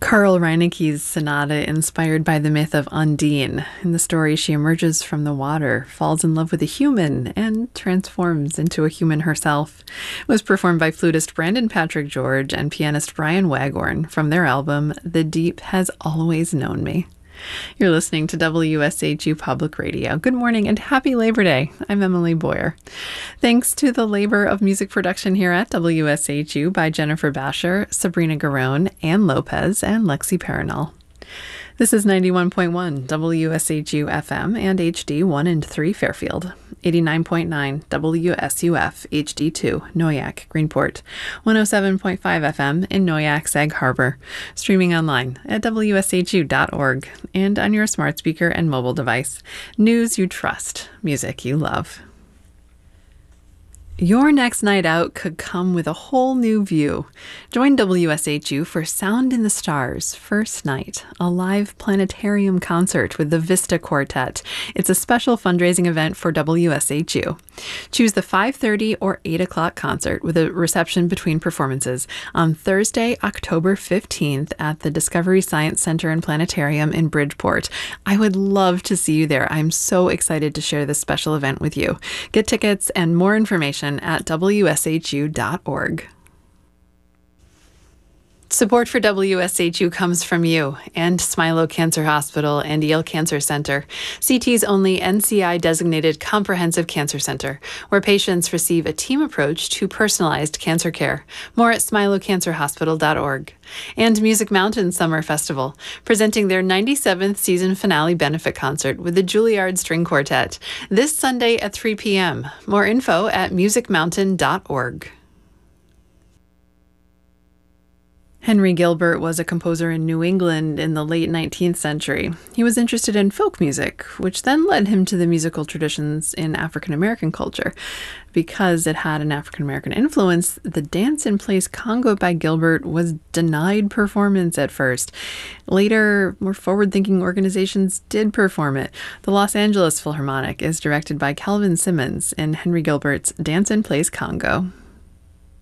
Carl Reineke's sonata inspired by the myth of Undine. In the story, she emerges from the water, falls in love with a human, and transforms into a human herself. It was performed by flutist Brandon Patrick George and pianist Brian Waghorn from their album, The Deep Has Always Known Me. You're listening to WSHU Public Radio. Good morning and happy Labor Day. I'm Emily Boyer. Thanks to the labor of music production here at WSHU by Jennifer Basher, Sabrina Garone, Ann Lopez, and Lexi Paranel. This is 91.1 WSHU FM and HD 1 and 3 Fairfield, 89.9 WSUF HD2 Noyak Greenport, 107.5 FM in Noyak Sag Harbor, streaming online at WSHU.org and on your smart speaker and mobile device. News you trust, music you love. Your next night out could come with a whole new view. Join WSHU for Sound in the Stars First Night, a live planetarium concert with the Vista Quartet. It's a special fundraising event for WSHU. Choose the 5:30 or 8 o'clock concert with a reception between performances on Thursday, October 15th at the Discovery Science Center and Planetarium in Bridgeport. I would love to see you there. I'm so excited to share this special event with you. Get tickets and more information at WSHU.org. Support for WSHU comes from you and Smilow Cancer Hospital and Yale Cancer Center, CT's only NCI-designated comprehensive cancer center, where patients receive a team approach to personalized cancer care. More at smilowcancerhospital.org. And Music Mountain Summer Festival, presenting their 97th season finale benefit concert with the Juilliard String Quartet, this Sunday at 3 p.m. More info at musicmountain.org. Henry Gilbert was a composer in New England in the late 19th century. He was interested in folk music, which then led him to the musical traditions in African American culture. Because it had an African American influence, the dance in Place Congo by Gilbert was denied performance at first. Later, more forward-thinking organizations did perform it. The Los Angeles Philharmonic is directed by Calvin Simmons in Henry Gilbert's Dance in Place Congo.